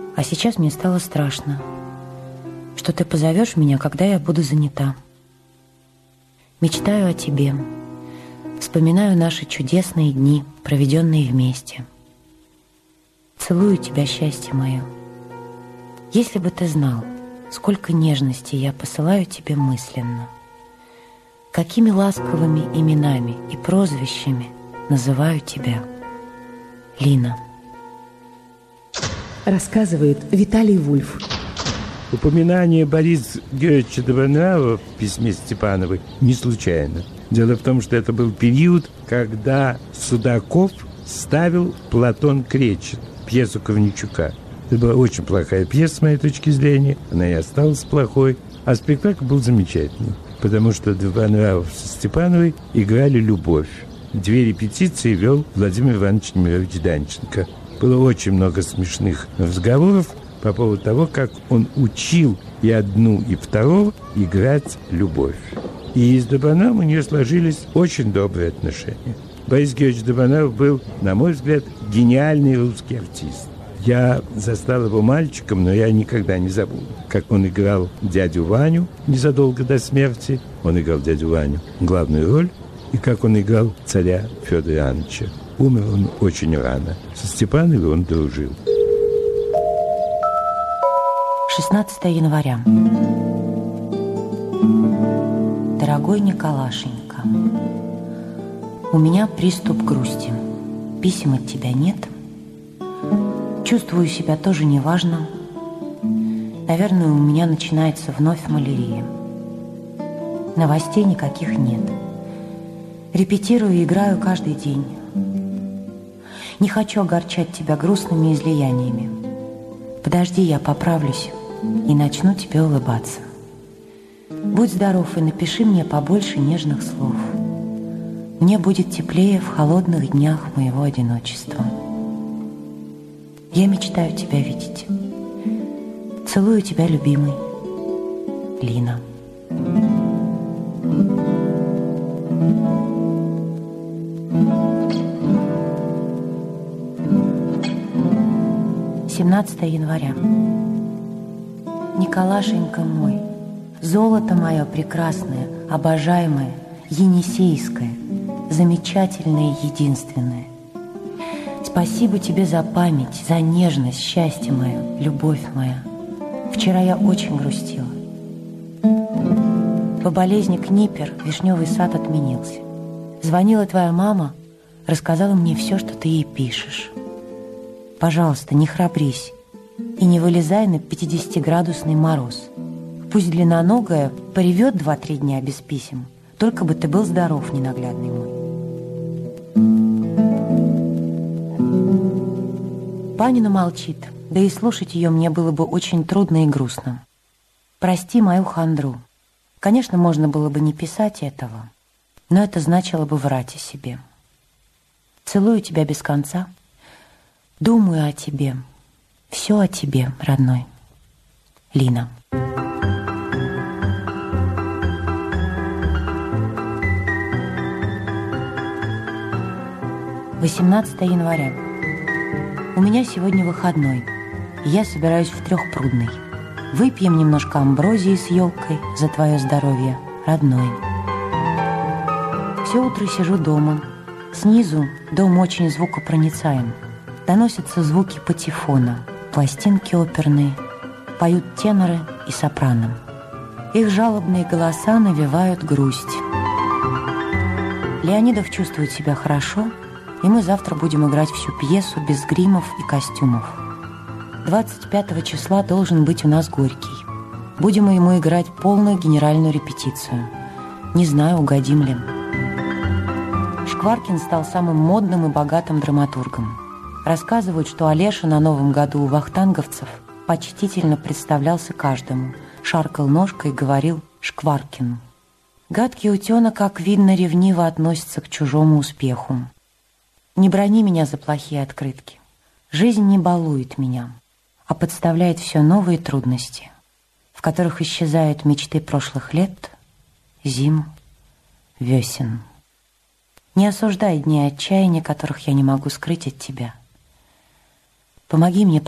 А сейчас мне стало страшно, что ты позовешь меня, когда я буду занята. Мечтаю о тебе, вспоминаю наши чудесные дни, проведенные вместе. Целую тебя, счастье мое. Если бы ты знал, сколько нежности я посылаю тебе мысленно, какими ласковыми именами и прозвищами называю тебя. Лина. Рассказывает Виталий Вульф. Упоминание Бориса Георгиевича Добронравова в письме Степановой не случайно. Дело в том, что это был период, когда Судаков ставил «Платон кречет», пьесу Корничука. Это была очень плохая пьеса, с моей точки зрения. Она и осталась плохой. А спектакль был замечательный, потому что Добронравов со Степановой играли любовь. Две репетиции вел Владимир Иванович Немирович Данченко. Было очень много смешных разговоров по поводу того, как он учил и одну, и второго играть любовь. И с Добронравовым у нее сложились очень добрые отношения. Борис Георгиевич Добронравов был, на мой взгляд, гениальный русский артист. Я застал его мальчиком, но я никогда не забуду, как он играл дядю Ваню незадолго до смерти. Он играл дядю Ваню главную роль, и как он играл царя Федора Ивановича. Умер он очень рано. Со Степановой он дружил. 16 января. Дорогой Николашенька, у меня приступ грусти. Писем от тебя нет. Чувствую себя тоже неважно. Наверное, у меня начинается вновь малярия. Новостей никаких нет. Репетирую и играю каждый день. Не хочу огорчать тебя грустными излияниями. Подожди, я поправлюсь и начну тебе улыбаться. Будь здоров и напиши мне побольше нежных слов. Мне будет теплее в холодных днях моего одиночества. Я мечтаю тебя видеть. Целую тебя, любимый. Лина. «17 января. Николашенька мой, золото мое прекрасное, обожаемое, енисейское, замечательное и единственное. Спасибо тебе за память, за нежность, счастье мое, любовь моя. Вчера я очень грустила. По болезни Книпер вишневый сад отменился. Звонила твоя мама, рассказала мне все, что ты ей пишешь. Пожалуйста, не храбрись и не вылезай на 50-градусный мороз. Пусть длинноногая поревет 2-3 дня без писем, только бы ты был здоров, ненаглядный мой. Панина молчит, да и слушать ее мне было бы очень трудно и грустно. Прости мою хандру. Конечно, можно было бы не писать этого, но это значило бы врать о себе. Целую тебя без конца. Думаю о тебе. Все о тебе, родной. Лина. — 18 января. У меня сегодня выходной, и я собираюсь в Трехпрудный. Выпьем немножко амброзии с елкой за твое здоровье, родной. Все утро сижу дома. Снизу дом очень звукопроницаем. Доносятся звуки патефона, пластинки оперные, поют теноры и сопрано. Их жалобные голоса навевают грусть. Леонидов чувствует себя хорошо, и мы завтра будем играть всю пьесу без гримов и костюмов. 25 числа должен быть у нас Горький. Будем ему играть полную генеральную репетицию. Не знаю, угодим ли. Шкваркин стал самым модным и богатым драматургом. Рассказывают, что Олеша на Новом году у вахтанговцев почтительно представлялся каждому, шаркал ножкой и говорил «Шкваркин». Гадкий утенок, как видно, ревниво относится к чужому успеху. Не брони меня за плохие открытки. Жизнь не балует меня, а подставляет все новые трудности, в которых исчезают мечты прошлых лет, зим, весен. Не осуждай дни отчаяния, которых я не могу скрыть от тебя. Помоги мне